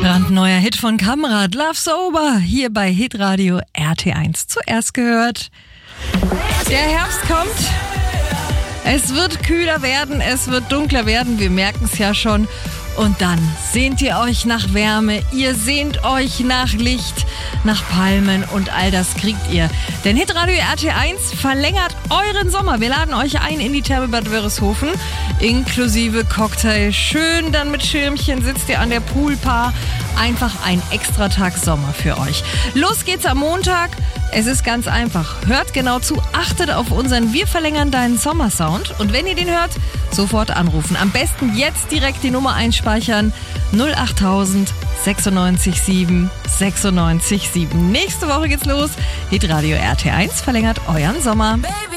Brandneuer Hit von Kamrat, Love Sober, hier bei Hitradio RT1. Zuerst gehört, der Herbst kommt, es wird kühler werden, es wird dunkler werden, wir merken es ja schon. Und dann sehnt ihr euch nach Wärme, ihr sehnt euch nach Licht, nach Palmen und all das kriegt ihr. Denn Hitradio RT1 verlängert euren Sommer. Wir laden euch ein in die Therme Bad Wörishofen, inklusive Cocktail. Schön dann mit Schirmchen sitzt ihr an der Poolbar. Einfach ein Extratag Sommer für euch. Los geht's am Montag. Es ist ganz einfach. Hört genau zu, achtet auf unseren Wir verlängern deinen Sommersound. Und wenn ihr den hört, sofort anrufen. Am besten jetzt direkt die Nummer einspeichern. 08000 96 7 96 7. Nächste Woche geht's los. Hitradio RT1 verlängert euren Sommer. Baby.